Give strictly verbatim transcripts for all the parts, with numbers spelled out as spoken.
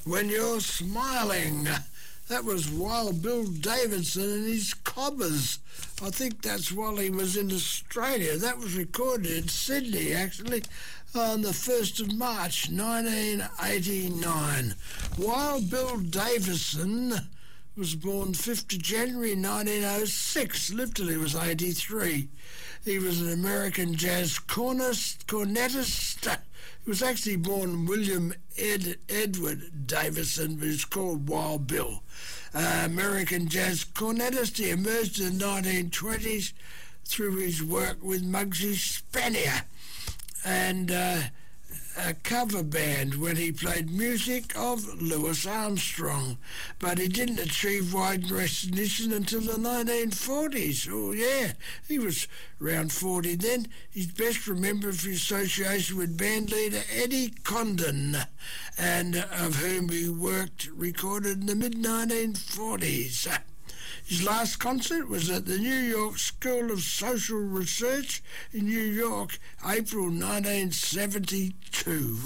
When You're Smiling. That was Wild Bill Davidson and his Cobbers. I think that's while he was in Australia. That was recorded in Sydney, actually, on the first of March, nineteen eighty-nine. Wild Bill Davison was born fifth of January nineteen oh six, lived till he was eighty-three. He was an American jazz cornist, cornetist. He was actually born William Ed, Edward Davison, but he's called Wild Bill. Uh, American jazz cornetist, he emerged in the nineteen twenties through his work with Muggsy Spanier and uh, a cover band when he played music of Louis Armstrong, but he didn't achieve wide recognition until the nineteen forties. Oh yeah, he was around forty then. He's best remembered for his association with band leader Eddie Condon, and of whom he worked, recorded in the mid nineteen forties. His last concert was at the New York School of Social Research in New York, April nineteen seventy-two.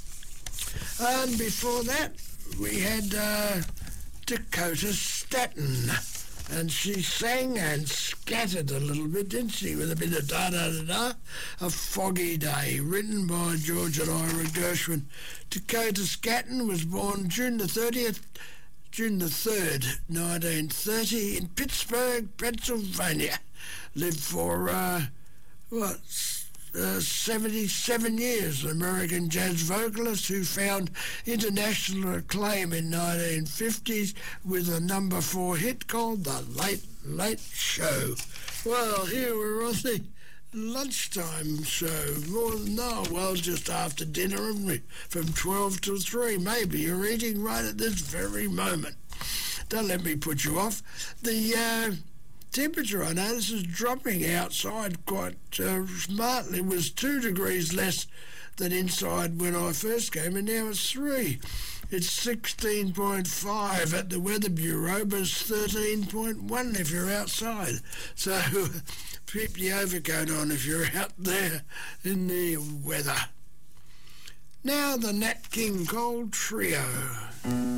And before that, we had uh, Dakota Staton. And she sang and scattered a little bit, didn't she, with a bit of da-da-da-da. A Foggy Day, written by George and Ira Gershwin. Dakota Staton was born June the thirtieth, June the third, nineteen thirty, in Pittsburgh, Pennsylvania. Lived for, uh, what, uh, seventy-seven years. An American jazz vocalist who found international acclaim in nineteen fifties with a number four hit called The Late Late Show. Well, here we're on the lunchtime show. More than no, well, just after dinner, haven't we? From twelve till three, maybe. You're eating right at this very moment. Don't let me put you off. The uh, temperature, I notice, is dropping outside quite uh, smartly. It was two degrees less than inside when I first came, and now it's three. It's sixteen point five at the Weather Bureau, but it's thirteen point one if you're outside. So keep the overcoat on if you're out there in the weather. Now the Nat King Cole Trio.